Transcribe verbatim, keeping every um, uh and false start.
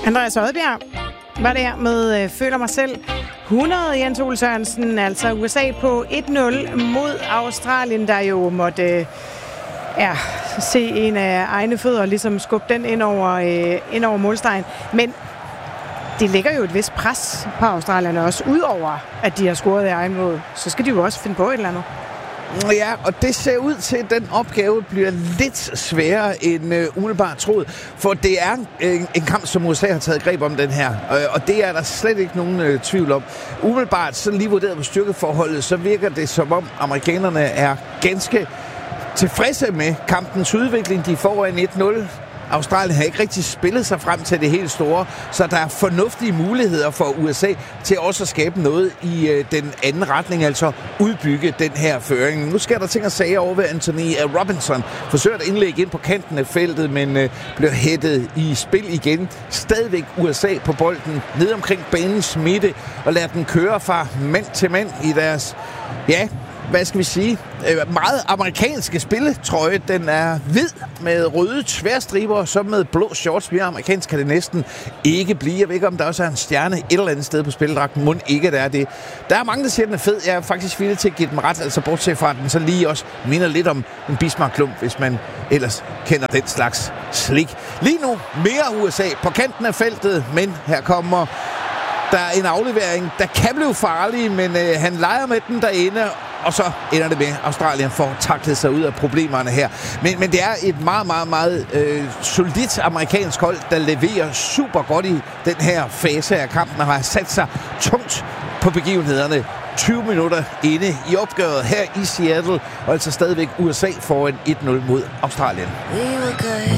Andreas Oddbjerg var der med øh, Føler mig selv. hundrede Jens Ole Sørensen, altså U S A på et nul mod Australien, der jo måtte øh, ja, se en af egne fødder ligesom skubbe den ind over, øh, ind over målstregen. Men det lægger jo et vist pres på Australierne også, udover at de har scoret i egen mål. Så skal de jo også finde på et eller andet. Ja, og det ser ud til, at den opgave bliver lidt sværere end uh, umiddelbart troet. For det er en, en kamp, som U S A har taget greb om den her. Uh, og det er der slet ikke nogen uh, tvivl om. Umiddelbart, så lige vurderet på styrkeforholdet, så virker det som om amerikanerne er ganske tilfredse med kampens udvikling. De får en et nul. Australien har ikke rigtig spillet sig frem til det helt store, så der er fornuftige muligheder for U S A til også at skabe noget i øh, den anden retning, altså udbygge den her føring. Nu skal der ting og sager over ved Anthony Robinson. Forsøger at indlægge ind på kanten af feltet, men øh, bliver hættet i spil igen. Stadigvæk U S A på bolden ned omkring banens midte og lader den køre fra mand til mand i deres, ja, hvad skal vi sige, meget amerikanske spilletrøje. Den er hvid med røde tværstriber, så med blå shorts. Mere amerikansk kan det næsten ikke blive. Jeg ved ikke, om der også er en stjerne et eller andet sted på spildragten. Må ikke der er det. Der er mange, der siger, den er fed. Jeg er faktisk villig til at give dem ret, altså bortset fra den, så lige også minder lidt om en Bismarck-klump, hvis man ellers kender den slags slik. Lige nu mere U S A på kanten af feltet, men her kommer der er en aflevering, der kan blive farlig, men øh, han leger med den derinde, og så ender det med, at Australien får taklet sig ud af problemerne her. Men, men det er et meget, meget, meget øh, solidt amerikansk hold, der leverer super godt i den her fase af kampen, og har sat sig tungt på begivenhederne. tyve minutter inde i opgøret her i Seattle, og altså stadigvæk U S A foran et nul mod Australien.